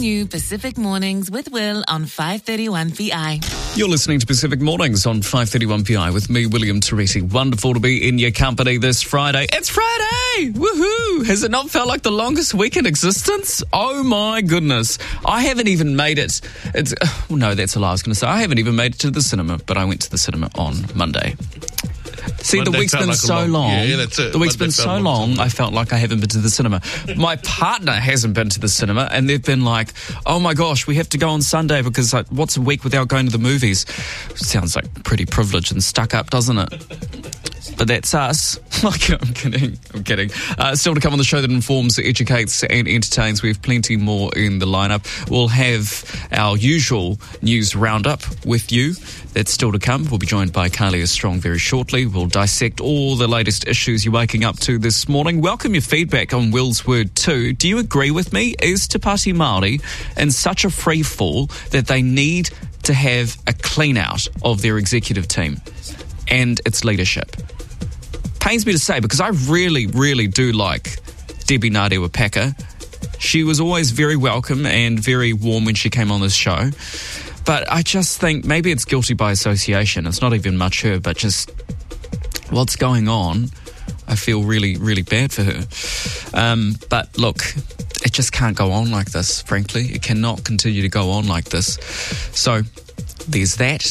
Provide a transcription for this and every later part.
new Pacific Mornings with Will on 531PI. You're listening to Pacific Mornings on 531PI with me, William Toretti. Wonderful to be in your company this Friday. It's Friday! Woohoo! Has it not felt like the longest week in existence? Oh my goodness. I haven't even made it. No, that's a lie I was going to say. I haven't even made it to the cinema, but I went to the cinema on Monday. See, Monday the week's been like so long. Yeah, that's it. The week's Monday been so long, I felt like I haven't been to the cinema. My partner hasn't been to the cinema, and they've been like, oh my gosh, we have to go on Sunday because what's a week without going to the movies? Sounds like pretty privileged and stuck up, doesn't it? But that's us. I'm kidding. Still to come on the show that informs, educates and entertains. We have plenty more in the lineup. We'll have our usual news roundup with you. That's still to come. We'll be joined by Kalia Strong very shortly. We'll dissect all the latest issues you're waking up to this morning. Welcome your feedback on Will's Word 2. Do you agree with me? Is Te Pāti Māori in such a free fall that they need to have a clean out of their executive team and its leadership? Pains me to say, because I really, really do like Debbie Ngarewa-Packer. She was always very welcome and very warm when she came on this show. But I just think maybe it's guilty by association. It's not even much her, but just what's going on, I feel really, really bad for her. But look, it just can't go on like this, frankly. It cannot continue to go on like this. So there's that.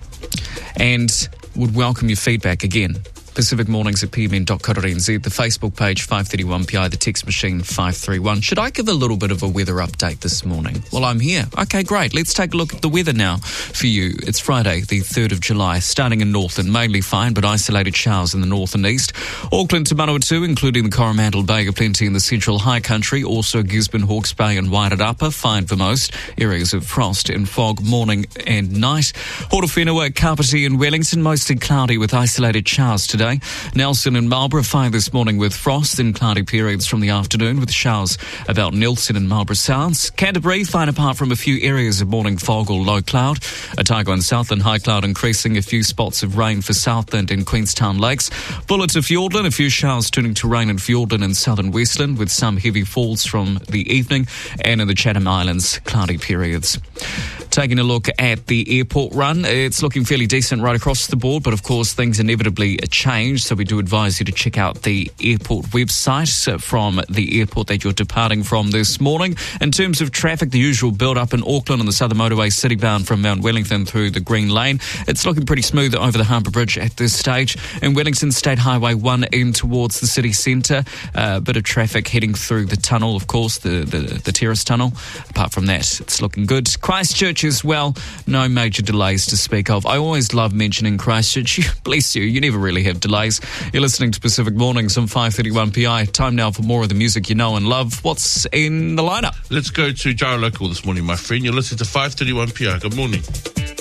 And would welcome your feedback again. Pacific Mornings at pmn.co.nz, the Facebook page 531PI, the text machine 531. Should I give a little bit of a weather update this morning? Well, I'm here. Okay, great. Let's take a look at the weather now for you. It's Friday, the 3rd of July, starting in Northland, mainly fine, but isolated showers in the north and east. Auckland to Manawatu, including the Coromandel Bay, are plenty in the central high country. Also Gisborne, Hawke's Bay and Wairarapa, fine for most. Areas of frost and fog morning and night. Hortowhenua, Kapiti and Wellington, mostly cloudy with isolated showers today. Nelson and Marlborough fine this morning with frost and cloudy periods from the afternoon with showers about Nelson and Marlborough Sounds. Canterbury fine apart from a few areas of morning fog or low cloud. Otago and Southland high cloud increasing, a few spots of rain for Southland and Queenstown Lakes. Buller to Fiordland, a few showers turning to rain in Fiordland and southern Westland with some heavy falls from the evening, and in the Chatham Islands cloudy periods. Taking a look at the airport run, it's looking fairly decent right across the board, but of course things inevitably change, so we do advise you to check out the airport website from the airport that you're departing from this morning. In terms of traffic, the usual build-up in Auckland on the Southern Motorway city-bound from Mount Wellington through the Green Lane. It's looking pretty smooth over the Harbour Bridge at this stage. In Wellington, State Highway 1 in towards the city centre, a bit of traffic heading through the tunnel, of course, the terrace tunnel. Apart from that, it's looking good. Christchurch as well, no major delays to speak of. I always love mentioning Christchurch. Bless you, you never really have delays. You're listening to Pacific Mornings on 531PI. Time now for more of the music you know and love. What's in the lineup? Let's go to Jaro Local this morning, my friend. You're listening to 531PI. Good morning.